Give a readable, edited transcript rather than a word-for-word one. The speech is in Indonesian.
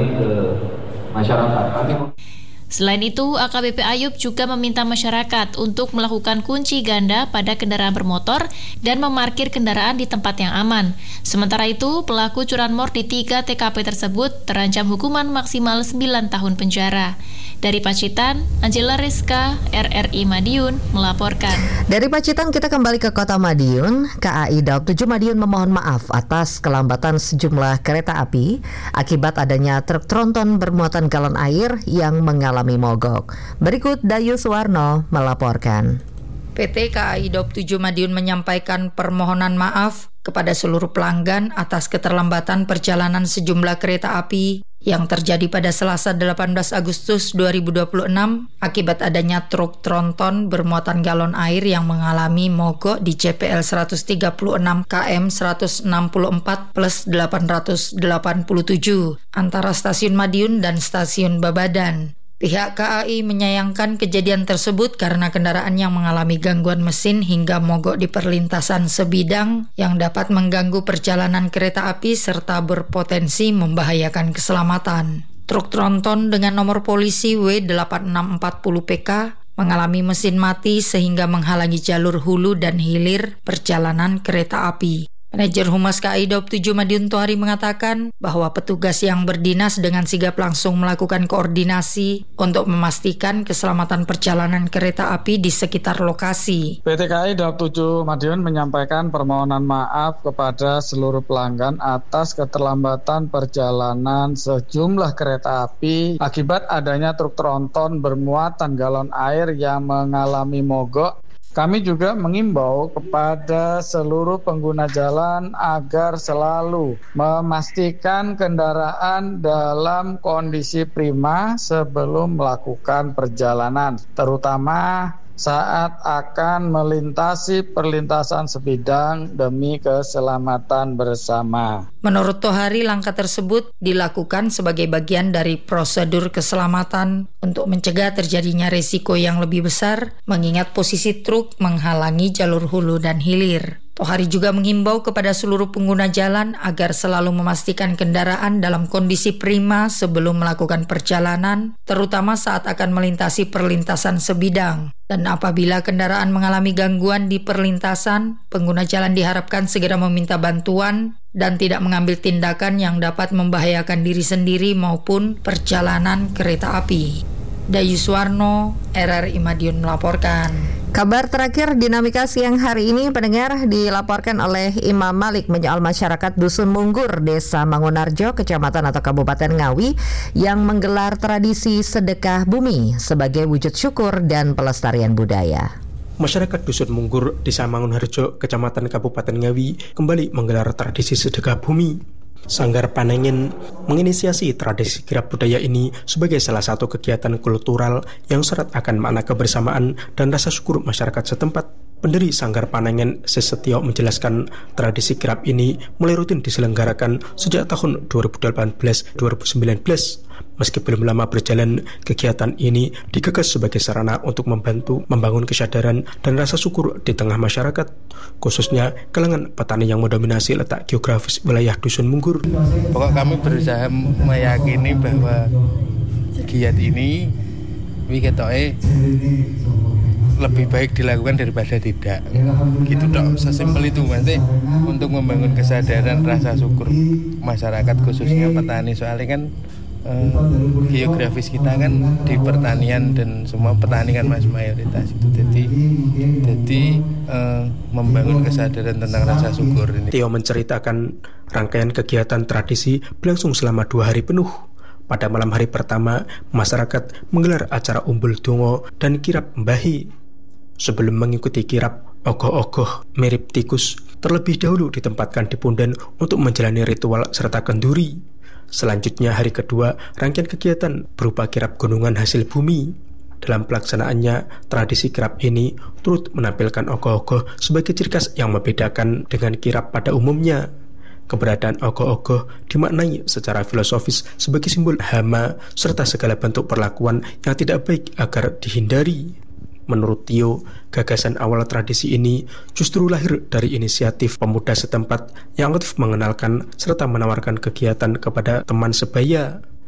ke masyarakat. Selain itu, AKBP Ayub juga meminta masyarakat untuk melakukan kunci ganda pada kendaraan bermotor dan memarkir kendaraan di tempat yang aman. Sementara itu, pelaku curanmor di 3 TKP tersebut terancam hukuman maksimal 9 tahun penjara. Dari Pacitan, Angela Rizka, RRI Madiun, melaporkan. Dari Pacitan kita kembali ke Kota Madiun. KAI Daob 7 Madiun memohon maaf atas kelambatan sejumlah kereta api akibat adanya truk tronton bermuatan galon air yang mengalami mogok. Berikut Dayu Suwarno melaporkan. PT KAI Daob 7 Madiun menyampaikan permohonan maaf kepada seluruh pelanggan atas keterlambatan perjalanan sejumlah kereta api yang terjadi pada Selasa 18 Agustus 2026 akibat adanya truk tronton bermuatan galon air yang mengalami mogok di CPL 136 km 164 plus 887 antara Stasiun Madiun dan Stasiun Babadan. Pihak KAI menyayangkan kejadian tersebut karena kendaraan yang mengalami gangguan mesin hingga mogok di perlintasan sebidang yang dapat mengganggu perjalanan kereta api serta berpotensi membahayakan keselamatan. Truk tronton dengan nomor polisi W8640PK mengalami mesin mati sehingga menghalangi jalur hulu dan hilir perjalanan kereta api. Manajer Humas KAI Daob 7 Madiun Tohari mengatakan bahwa petugas yang berdinas dengan sigap langsung melakukan koordinasi untuk memastikan keselamatan perjalanan kereta api di sekitar lokasi. PT KAI Daob 7 Madiun menyampaikan permohonan maaf kepada seluruh pelanggan atas keterlambatan perjalanan sejumlah kereta api akibat adanya truk tronton bermuatan galon air yang mengalami mogok. Kami juga mengimbau kepada seluruh pengguna jalan agar selalu memastikan kendaraan dalam kondisi prima sebelum melakukan perjalanan, terutama saat akan melintasi perlintasan sebidang demi keselamatan bersama. Menurut Tohari, langkah tersebut dilakukan sebagai bagian dari prosedur keselamatan untuk mencegah terjadinya risiko yang lebih besar, mengingat posisi truk menghalangi jalur hulu dan hilir. Tohari juga mengimbau kepada seluruh pengguna jalan agar selalu memastikan kendaraan dalam kondisi prima sebelum melakukan perjalanan, terutama saat akan melintasi perlintasan sebidang. Dan apabila kendaraan mengalami gangguan di perlintasan, pengguna jalan diharapkan segera meminta bantuan dan tidak mengambil tindakan yang dapat membahayakan diri sendiri maupun perjalanan kereta api. Dayu Suwarno, RRI Madiun melaporkan. Kabar terakhir dinamika siang hari ini pendengar dilaporkan oleh Imam Malik menyoal masyarakat Dusun Munggur, Desa Mangunarjo, Kecamatan atau Kabupaten Ngawi yang menggelar tradisi sedekah bumi sebagai wujud syukur dan pelestarian budaya. Masyarakat Dusun Munggur, Desa Mangunarjo, Kecamatan Kabupaten Ngawi kembali menggelar tradisi sedekah bumi. Sanggar Panengen menginisiasi tradisi kirap budaya ini sebagai salah satu kegiatan kultural yang syarat akan makna kebersamaan dan rasa syukur masyarakat setempat. Pendiri Sanggar Panengen, Sesetio, menjelaskan tradisi kirap ini mulai rutin diselenggarakan sejak tahun 2018-2019. Meski belum lama berjalan, kegiatan ini digagas sebagai sarana untuk membantu membangun kesadaran dan rasa syukur di tengah masyarakat, khususnya kalangan petani yang mendominasi letak geografis wilayah Dusun Munggur. Pokok kami berusaha meyakini bahwa kegiatan ini lebih baik dilakukan daripada tidak. Gitu dong, sesimpel itu nanti untuk membangun kesadaran rasa syukur masyarakat khususnya petani, soalnya kan geografis kita kan di pertanian dan semua petani kan mayoritas itu, jadi membangun kesadaran tentang rasa syukur ini. Tio menceritakan rangkaian kegiatan tradisi berlangsung selama 2 hari penuh. Pada malam hari pertama, masyarakat menggelar acara umbul dongo dan kirap mbahi. Sebelum mengikuti kirap, ogoh-ogoh mirip tikus terlebih dahulu ditempatkan di punden untuk menjalani ritual serta kenduri. Selanjutnya hari kedua, rangkaian kegiatan berupa kirap gunungan hasil bumi. Dalam pelaksanaannya, tradisi kirap ini turut menampilkan ogoh-ogoh sebagai ciri khas yang membedakan dengan kirap pada umumnya. Keberadaan ogoh-ogoh dimaknai secara filosofis sebagai simbol hama serta segala bentuk perlakuan yang tidak baik agar dihindari. Menurut Tio, gagasan awal tradisi ini justru lahir dari inisiatif pemuda setempat yang aktif mengenalkan serta menawarkan kegiatan kepada teman sebaya.